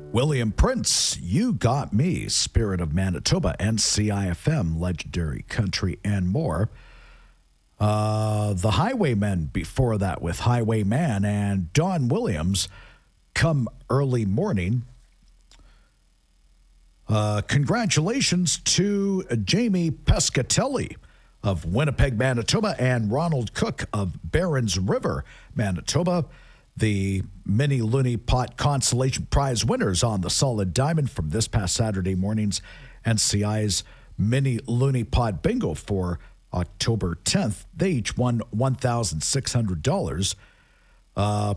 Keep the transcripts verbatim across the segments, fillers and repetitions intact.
William Prince, You Got Me, Spirit of Manitoba, N C I F M, Legendary Country, and more. Uh, the Highwaymen before that with Highwayman, and Don Williams, Come Early Morning. Uh, congratulations to Jamie Pescatelli of Winnipeg, Manitoba, and Ronald Cook of Barons River, Manitoba. The Mini Looney Pot Consolation Prize winners on the Solid Diamond from this past Saturday morning's N C I's Mini Looney Pot Bingo for October tenth. They each won one thousand six hundred dollars. Uh,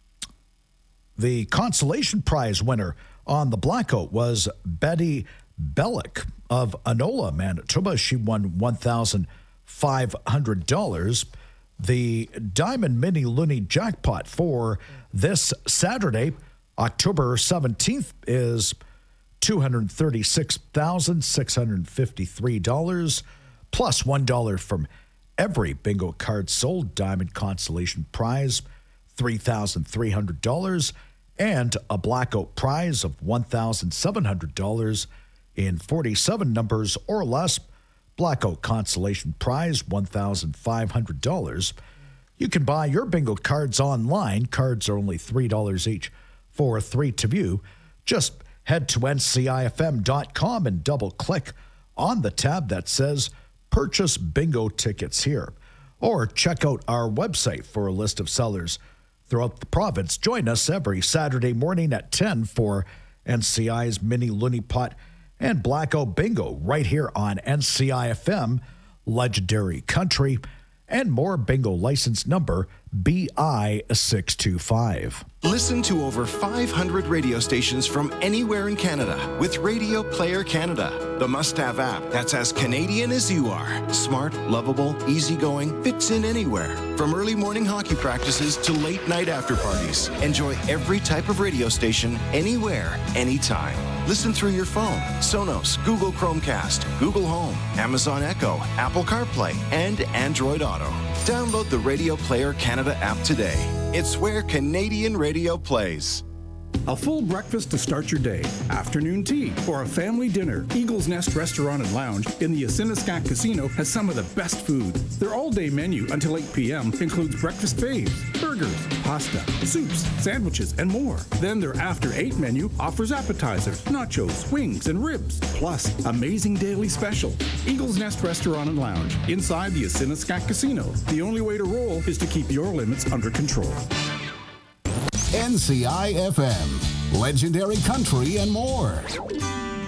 the Consolation Prize winner on the Blackout was Betty Bellick of Anola, Manitoba. She won one thousand five hundred dollars. The Diamond Mini Looney Jackpot for this Saturday, October seventeenth, is two hundred thirty-six thousand six hundred fifty-three dollars, plus one dollar from every bingo card sold. Diamond Consolation Prize, three thousand three hundred dollars, and a Blackout Prize of one thousand seven hundred dollars in forty-seven numbers or less. Blackout Consolation Prize, one thousand five hundred dollars. You can buy your bingo cards online. Cards are only three dollars each for three to view. Just head to N C I F M dot com and double-click on the tab that says Purchase Bingo Tickets here. Or check out our website for a list of sellers throughout the province. Join us every Saturday morning at ten for N C I's Mini Looney Pot and Blackout Bingo right here on N C I F M, Legendary Country, and more. Bingo license number B I six two five. Listen to over five hundred radio stations from anywhere in Canada with Radio Player Canada, the must-have app that's as Canadian as you are. Smart, lovable, easygoing, fits in anywhere. From early morning hockey practices to late night after parties. Enjoy every type of radio station, anywhere, anytime. Listen through your phone, Sonos, Google Chromecast, Google Home, Amazon Echo, Apple CarPlay, and Android Auto. Download the Radio Player Canada app today. It's where Canadian radio plays. A full breakfast to start your day, afternoon tea, or a family dinner. Eagle's Nest Restaurant and Lounge in the Asiniscat Casino has some of the best food. Their all-day menu until eight p.m. includes breakfast faves, burgers, pasta, soups, sandwiches, and more. Then their after eight menu offers appetizers, nachos, wings, and ribs, plus amazing daily specials. Eagle's Nest Restaurant and Lounge inside the Asiniscat Casino. The only way to roll is to keep your limits under control. N C I F M, Legendary Country, and more.